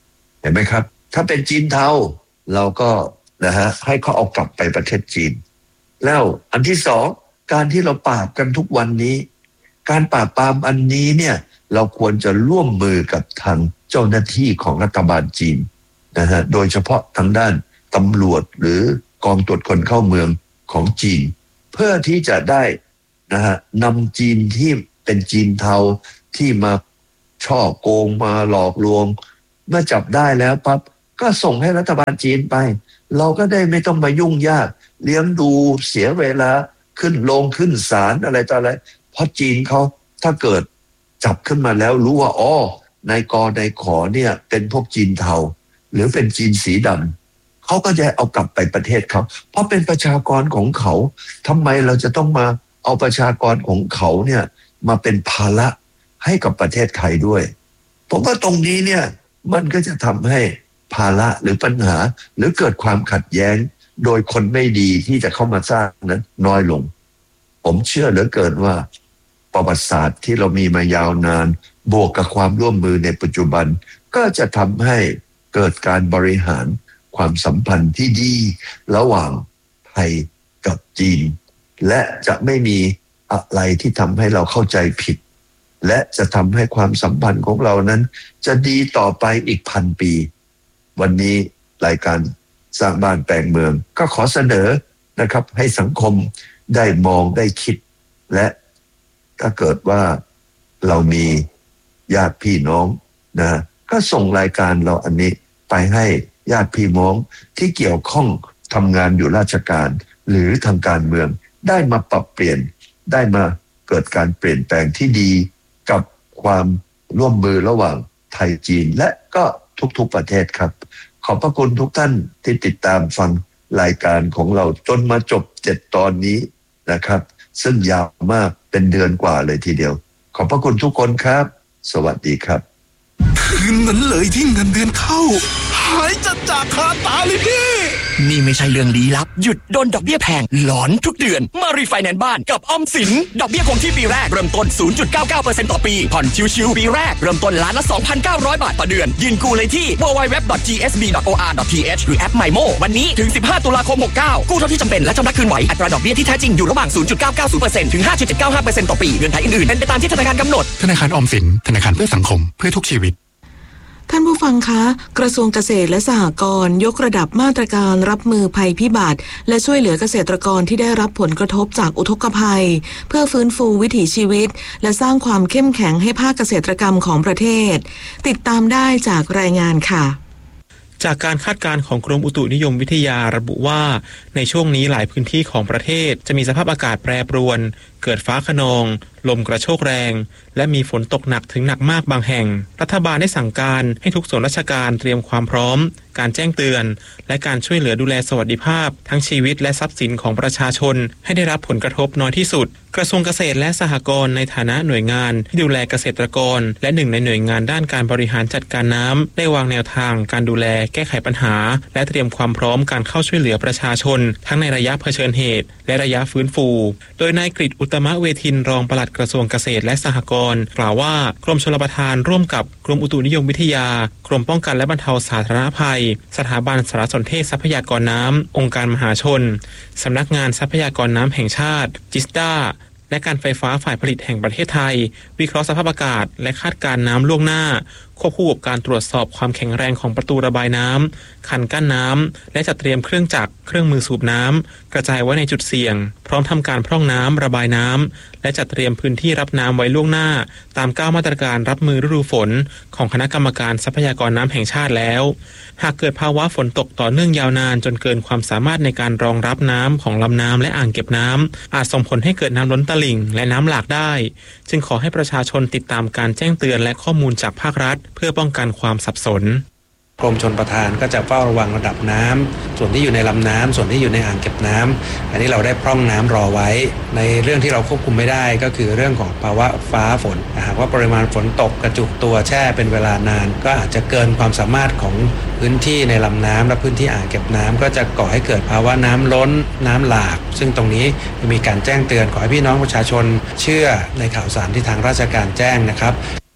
เห็นไหมครับถ้าเป็นจีนเทาเราก็นะฮะให้เขาเอากลับไปประเทศจีนแล้วอันที่สองการที่เราปราบกันทุกวันนี้การปราบปรามอันนี้เนี่ยเราควรจะร่วมมือกับทางเจ้าหน้าที่ของรัฐบาลจีนนะฮะโดยเฉพาะทางด้านตำรวจหรือกองตรวจคนเข้าเมืองของจีนเพื่อที่จะได้นะฮะนำจีนที่เป็นจีนเทาที่มาช่อโกงมาหลอกลวงเมื่อจับได้แล้วปั๊บก็ส่งให้รัฐบาลจีนไปเราก็ได้ไม่ต้องมายุ่งยากเลี้ยงดูเสียเวลาขึ้นลงขึ้นศาลอะไรต่ออะไรเพราะจีนเขาถ้าเกิดจับขึ้นมาแล้วรู้ว่าอ๋อนายกนายขอเนี่ยเป็นพวกจีนเทาหรือเป็นจีนสีดำเขาก็จะเอากลับไปประเทศเขาเพราะเป็นประชากรของเขาทำไมเราจะต้องมาเอาประชากรของเขาเนี่ยมาเป็นภาระให้กับประเทศไทยด้วยผมว่าตรงนี้เนี่ยมันก็จะทำให้ภาระหรือปัญหาหรือเกิดความขัดแย้งโดยคนไม่ดีที่จะเข้ามาสร้างนั้นน้อยลงผมเชื่อเหลือเกินว่าประวัติศาสตร์ที่เรามีมายาวนานบวกกับความร่วมมือในปัจจุบันก็จะทำให้เกิดการบริหารความสัมพันธ์ที่ดีระหว่างไทยกับจีนและจะไม่มีอะไรที่ทำให้เราเข้าใจผิดและจะทำให้ความสัมพันธ์ของเรานั้นจะดีต่อไปอีกพันปีวันนี้รายการสร้างบ้านแปลงเมืองก็ขอเสนอนะครับให้สังคมได้มองได้คิดและถ้าเกิดว่าเรามีญาติพี่น้องนะก็ส่งรายการเราอันนี้ไปให้ญาติพี่น้องที่เกี่ยวข้องทำงานอยู่ราชการหรือทางการเมืองได้มาปรับเปลี่ยนได้มาเกิดการเปลี่ยนแปลงที่ดีกับความร่วมมือระหว่างไทยจีนและก็ทุกๆประเทศครับขอบพระคุณทุกท่านที่ติดตามฟังรายการของเราจนมาจบเจ็ดตอนนี้นะครับซึ่งยาวมากเป็นเดือนกว่าเลยทีเดียวขอบพระคุณทุกคนครับสวัสดีครับคืนนั้นเลยที่เงินเดือนเข้าหายจัดจากคาตาเลยพี่นี่ไม่ใช่เรื่องลี้ลับหยุดโดนดอกเบี้ยแพงหลอนทุกเดือนมารีไฟแนนซ์บ้านกับออมสินดอกเบี้ยคงที่ปีแรกเริ่มต้น ศูนย์จุดเก้าเก้าเปอร์เซ็นต์ ต่อปีผ่อนชิวๆปีแรกเริ่มต้นล้านละ สองพันเก้าร้อย บาทต่อเดือนยืนกู้เลยที่ ดับเบิลยู ดับเบิลยู ดับเบิลยู ดอท จี เอส บี ดอท โอ อาร์ ดอท ที เอช หรือแอป ไมโม วันนี้ถึงสิบห้าตุลาคมหกสิบเก้ากู้เท่าที่จำเป็นและชำระคืนไหวอัตราดอกเบี้ยที่แท้จริงอยู่ระหว่าง ศูนย์จุดเก้าเก้าศูนย์เปอร์เซ็นต์ ถึง ห้าจุดเจ็ดเก้าห้าเปอร์เซ็นต์ ต่อปีเงื่อนไขอื่นๆเป็นไปตามที่ธนาคารกำหนดธนาคารออมสินธนาคารเพื่อสังคมเพื่อทุกชีวิตท่านผู้ฟังคะกระทรวงเกษตรและสหกรณ์ยกระดับมาตรการรับมือภัยพิบัติและช่วยเหลือเกษตรกรที่ได้รับผลกระทบจากอุทกภัยเพื่อฟื้นฟูวิถีชีวิตและสร้างความเข้มแข็งให้ภาคเกษตรกรรมของประเทศติดตามได้จากรายงานค่ะจากการคาดการณ์ของกรมอุตุนิยมวิทยาระบุว่าในช่วงนี้หลายพื้นที่ของประเทศจะมีสภาพอากาศแปรปรวนเกิดฟ้าคะนองลมกระโชกแรงและมีฝนตกหนักถึงหนักมากบางแห่งรัฐบาลได้สั่งการให้ทุกส่วนราชการเตรียมความพร้อมการแจ้งเตือนและการช่วยเหลือดูแลสวัสดิภาพทั้งชีวิตและทรัพย์สินของประชาชนให้ได้รับผลกระทบน้อยที่สุดกระทรวงเกษตรและสหกรณ์ในฐานะหน่วยงานที่ดูแลเกษตรกรและหนึ่งในหน่วยงานด้านการบริหารจัดการน้ำได้วางแนวทางการดูแลแก้ไขปัญหาและเตรียมความพร้อมการเข้าช่วยเหลือประชาชนทั้งในระยะเผชิญเหตุและระยะฟื้นฟูโดยนายกฤษอุตมะเวทินรองปลัดกระทรวงเกษตรและสหกรณ์กล่าวว่ากรมชลประทานร่วมกับกรมอุตุนิยมวิทยากรมป้องกันและบรรเทาสาธารณภัยสถาบันสารสนเทศทรัพยากรน้ำองค์การมหาชนสำนักงานทรัพยากรน้ำแห่งชาติจิสตาและการไฟฟ้าฝ่ายผลิตแห่งประเทศไทยวิเคราะห์สภาพอากาศและคาดการณ์น้ำล่วงหน้าควบคู่กับการตรวจสอบความแข็งแรงของประตูระบายน้ำคันกั้นน้ำและจัดเตรียมเครื่องจักรเครื่องมือสูบน้ำกระจายไว้ในจุดเสี่ยงพร้อมทำการพร่องน้ำระบายน้ำและจัดเตรียมพื้นที่รับน้ำไว้ล่วงหน้าตามเก้ามาตรการรับมือฤดูฝนของคณะกรรมการทรัพยากรน้ำแห่งชาติแล้วหากเกิดภาวะฝนตกต่อเนื่องยาวนานจนเกินความสามารถในการรองรับน้ำของลำน้ำและอ่างเก็บน้ำอาจส่งผลให้เกิดน้ำล้นตลิ่งและน้ำหลากได้จึงขอให้ประชาชนติดตามการแจ้งเตือนและข้อมูลจากภาครัฐเพื่อป้องกันความสับสนกรมชลประทานก็จะเฝ้าระวังระดับน้ำส่วนที่อยู่ในลำน้ำส่วนที่อยู่ในอ่างเก็บน้ำอันนี้เราได้พร่องน้ำรอไว้ในเรื่องที่เราควบคุมไม่ได้ก็คือเรื่องของภาวะฟ้าฝนหากว่าปริมาณฝนตกกระจุกตัวแช่เป็นเวลานานก็อาจจะเกินความสามารถของพื้นที่ในลำน้ำและพื้นที่อ่างเก็บน้ำก็จะก่อให้เกิดภาวะน้ำล้นน้ำหลากซึ่งตรงนี้มีการแจ้งเตือนขอให้พี่น้องประชาชนเชื่อในข่าวสารที่ทางราชการแจ้งนะครับ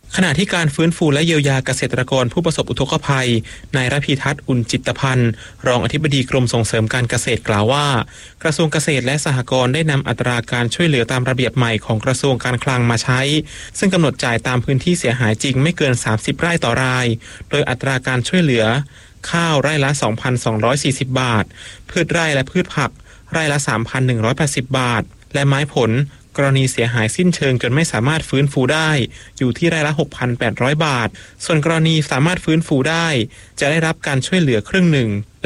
ขณะที่การฟื้นฟูและเยียวยาเกษตรกรผู้ประสบอุทกภัยนายระพีทัศน์อุ่นจิตพันธ์รองอธิบดีกรมส่งเสริมการเกษตรกล่าวว่ากระทรวงเกษตรและสหกรณ์ได้นำอัตราการช่วยเหลือตามระเบียบใหม่ของกระทรวงการคลังมาใช้ซึ่งกำหนดจ่ายตามพื้นที่เสียหายจริงไม่เกินสามสิบไร่ต่อรายโดยอัตราการช่วยเหลือข้าวไร่ละ สองพันสองร้อยสี่สิบ บาทพืชไร่และพืชผักไร่ละ สามพันหนึ่งร้อยแปดสิบ บาทและไม้ผลกรณีเสียหายสิ้นเชิงจนไม่สามารถฟื้นฟูได้อยู่ที่ไร่ละ หกพันแปดร้อย บาทส่วนกรณีสามารถฟื้นฟูได้จะได้รับการช่วยเหลือครึ่งหนึ่ง